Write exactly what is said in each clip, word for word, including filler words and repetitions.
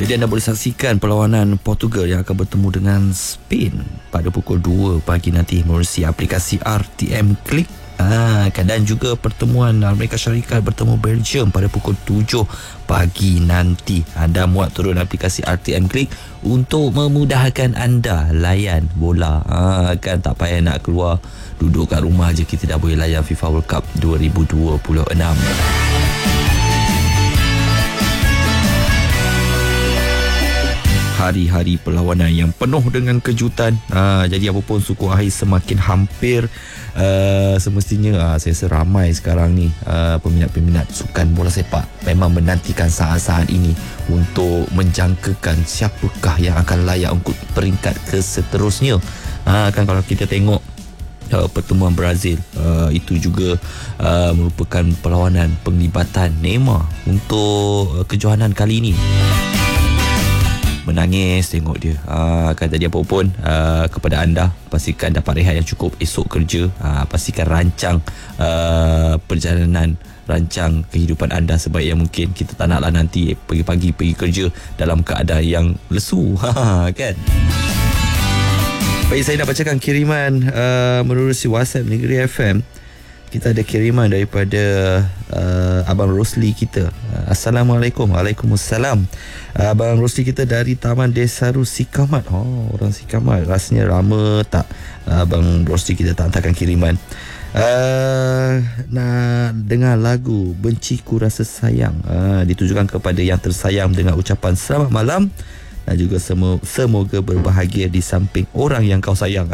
Jadi anda boleh saksikan perlawanan Portugal yang akan bertemu dengan Spain pada pukul dua pagi nanti melalui aplikasi R T M Click. Ah, dan juga pertemuan Amerika Syarikat bertemu Belgium pada pukul tujuh pagi nanti. Anda muat turun aplikasi R T M Click untuk memudahkan anda layan bola. Ah, kan tak payah nak keluar, duduk kat rumah je kita dah boleh layan FIFA World Cup dua ribu dua puluh enam. Hari-hari perlawanan yang penuh dengan kejutan. Ha, jadi apapun suku akhir semakin hampir. Uh, semestinya uh, saya rasa ramai sekarang ni uh, peminat-peminat sukan bola sepak memang menantikan saat-saat ini untuk menjangkakan siapakah yang akan layak untuk peringkat ke seterusnya. Ha, kan kalau kita tengok Uh, pertemuan Brazil, uh, itu juga uh, merupakan perlawanan penglibatan Neymar untuk uh, kejohanan kali ini. Menangis tengok dia. Aa, kan jadi apa pun, aa, kepada anda, pastikan dapat rehat yang cukup esok kerja. Aa, pastikan rancang aa, perjalanan, rancang kehidupan anda sebaik yang mungkin. Kita tak naklah nanti pagi-pagi pergi kerja dalam keadaan yang lesu. Ha, kan? Baik, saya nak bacakan kiriman uh, menerusi WhatsApp Negeri F M. Kita ada kiriman daripada uh, Abang Rosli kita. uh, Assalamualaikum. Waalaikumsalam. uh, Abang Rosli kita dari Taman Desaru Sikamat. Oh, orang Sikamat. Rasanya lama tak uh, Abang Rosli kita tak hantarkan kiriman. uh, Nak dengar lagu Benciku Rasa Sayang, uh, ditujukan kepada yang tersayang dengan ucapan selamat malam dan juga semoga, semoga berbahagia di samping orang yang kau sayang.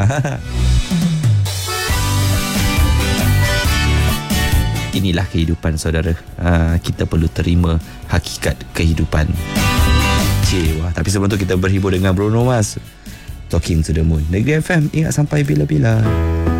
Inilah kehidupan, saudara. Ha, kita perlu terima hakikat kehidupan. Cewa. Tapi sebelum tu kita berhibur dengan Bruno Mars, Talking to the Moon. Negeri F M, ingat sampai bila-bila.